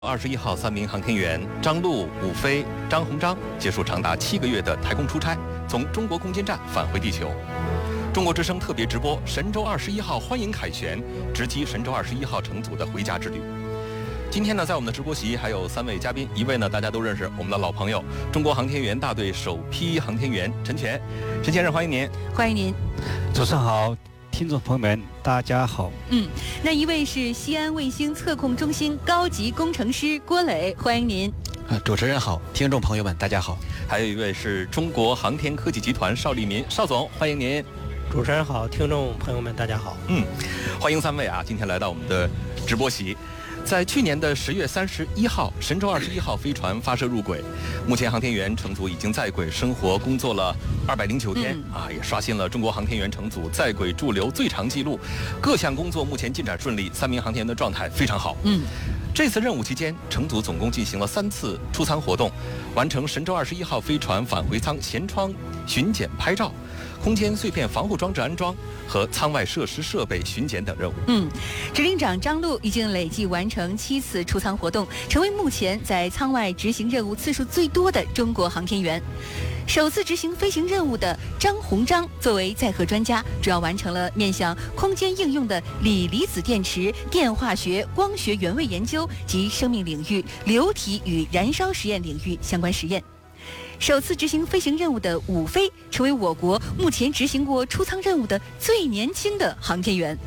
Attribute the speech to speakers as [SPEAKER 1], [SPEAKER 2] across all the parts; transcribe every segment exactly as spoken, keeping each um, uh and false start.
[SPEAKER 1] 二十一号，三名航天员张陆、武飞、张鸿章结束长达七个月的太空出差，从中国空间站返回地球。中国之声特别直播神舟二十一号欢迎凯旋，直击神舟二十一号乘组的回家之旅。今天呢，在我们的直播席还有三位嘉宾，一位呢大家都认识，我们的老朋友，中国航天员大队首批航天员陈全。陈先生，欢迎您。
[SPEAKER 2] 欢迎您。
[SPEAKER 3] 主持人好。听众朋友们，大家好。
[SPEAKER 2] 嗯，那一位是西安卫星测控中心高级工程师郭磊，欢迎您。
[SPEAKER 4] 啊，主持人好，听众朋友们，大家好。
[SPEAKER 1] 还有一位是中国航天科技集团邵立民邵总，欢迎您。
[SPEAKER 5] 主持人好，听众朋友们，大家好。
[SPEAKER 1] 嗯，欢迎三位啊，今天来到我们的直播席。在去年的十月三十一号，神舟二十一号飞船发射入轨，目前航天员乘组已经在轨生活工作了二百零九天、嗯、啊，也刷新了中国航天员乘组在轨驻留最长记录。各项工作目前进展顺利，三名航天员的状态非常好。嗯，这次任务期间，乘组总共进行了三次出舱活动，完成神舟二十一号飞船返回舱舷窗巡检拍照、空间碎片防护装置安装和舱外设施设备巡检等任务。
[SPEAKER 2] 嗯，指令长张陆已经累计完成七次出舱活动，成为目前在舱外执行任务次数最多的中国航天员。首次执行飞行任务的张鸿章作为载荷专家，主要完成了面向空间应用的锂离子电池、电化学、光学原位研究及生命领域、流体与燃烧实验领域相关实验。首次执行飞行任务的武飞成为我国目前执行过出舱任务的最年轻的航天员。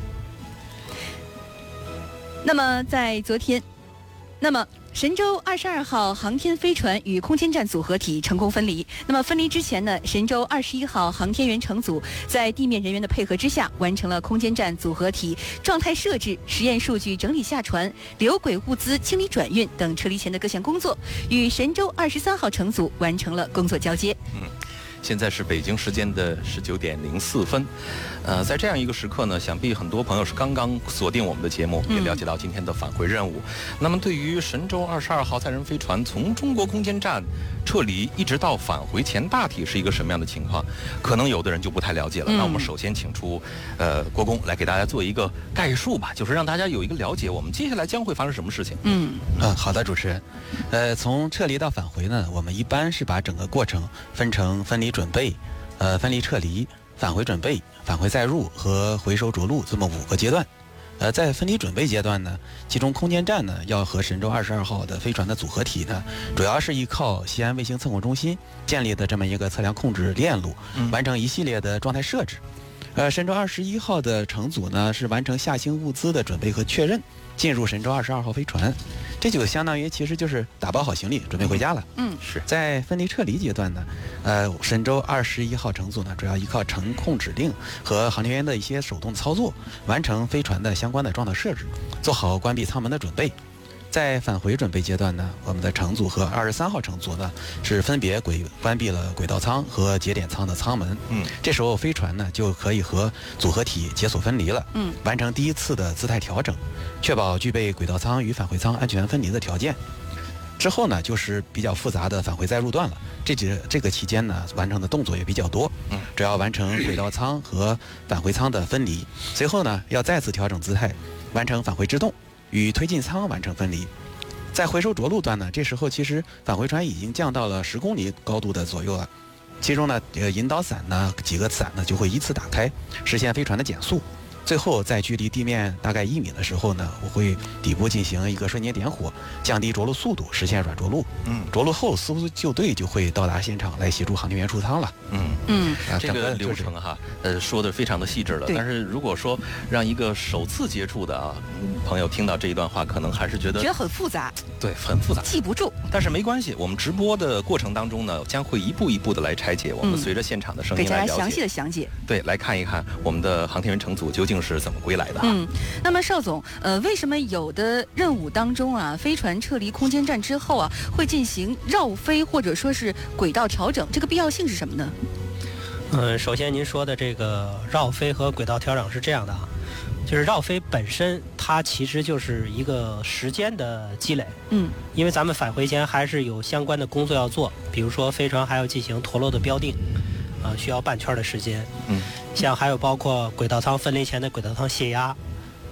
[SPEAKER 2] 那么在昨天，那么神舟二十二号航天飞船与空间站组合体成功分离。那么分离之前呢，神舟二十一号航天员乘组在地面人员的配合之下，完成了空间站组合体状态设置、实验数据整理下传、留轨物资清理转运等撤离前的各项工作，与神舟二十三号乘组完成了工作交接。
[SPEAKER 1] 嗯。现在是北京时间的十九点零四分，呃，在这样一个时刻呢，想必很多朋友是刚刚锁定我们的节目，也了解到今天的返回任务。嗯、那么，对于神舟二十二号载人飞船从中国空间站撤离一直到返回前，大体是一个什么样的情况？可能有的人就不太了解了。嗯、那我们首先请出呃国工来给大家做一个概述吧，就是让大家有一个了解，我们接下来将会发生什么事情。
[SPEAKER 4] 嗯啊，好的，主持人。呃，从撤离到返回呢，我们一般是把整个过程分成分离准备、呃分离撤离、返回准备、返回载入和回收着陆这么五个阶段。呃，在分离准备阶段呢，其中空间站呢要和神舟二十二号的飞船的组合体呢，主要是依靠西安卫星测控中心建立的这么一个测量控制链路，完成一系列的状态设置。呃，神舟二十一号的乘组呢是完成下行物资的准备和确认，进入神舟二十二号飞船。这就相当于其实就是打包好行李准备回家了。
[SPEAKER 2] 嗯，
[SPEAKER 4] 是在分离撤离阶段呢，呃，神舟二十一号乘组呢主要依靠程控指令和航天员的一些手动操作，完成飞船的相关的状态设置，做好关闭舱门的准备。在返回准备阶段呢，我们的乘组和二十三号乘组呢是分别轨关闭了轨道舱和节点舱的舱门。嗯，这时候飞船呢就可以和组合体解锁分离了。嗯，完成第一次的姿态调整，确保具备轨道舱与返回舱安全分离的条件。之后呢，就是比较复杂的返回载入段了。这几这个期间呢，完成的动作也比较多。嗯，主要完成轨道舱和返回舱的分离，随后呢要再次调整姿态，完成返回制动。与推进舱完成分离，在回收着陆段呢，这时候其实返回船已经降到了十公里高度的左右了，其中呢，呃，引导伞呢几个伞呢就会依次打开，实现飞船的减速。最后在距离地面大概一米的时候呢，我会底部进行一个瞬间点火，降低着陆速度，实现软着陆。嗯，着陆后搜救队就会到达现场来协助航天员出舱了。
[SPEAKER 1] 嗯嗯，啊、这个流程哈，呃，说的非常的细致了。但是如果说让一个首次接触的啊朋友听到这一段话，可能还是觉得
[SPEAKER 2] 觉得很复杂。
[SPEAKER 1] 对，很复杂，
[SPEAKER 2] 记不住。
[SPEAKER 1] 但是没关系，我们直播的过程当中呢，将会一步一步的来拆解。我们随着现场的声音来了解，
[SPEAKER 2] 给大家详细的详解。
[SPEAKER 1] 对，来看一看我们的航天员乘组究竟是怎么归来的。
[SPEAKER 2] 嗯，那么邵总，呃，为什么有的任务当中啊，飞船撤离空间站之后啊，会进行绕飞或者说是轨道调整？这个必要性是什么呢？
[SPEAKER 5] 嗯，首先您说的这个绕飞和轨道调整是这样的啊，就是绕飞本身它其实就是一个时间的积累。嗯，因为咱们返回前还是有相关的工作要做，比如说飞船还要进行陀螺的标定。啊、呃，需要半圈的时间。嗯，像还有包括轨道舱分离前的轨道舱泄压，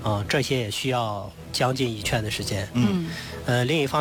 [SPEAKER 5] 啊，这些也需要将近一圈的时间。
[SPEAKER 2] 嗯，
[SPEAKER 5] 呃，另一方面。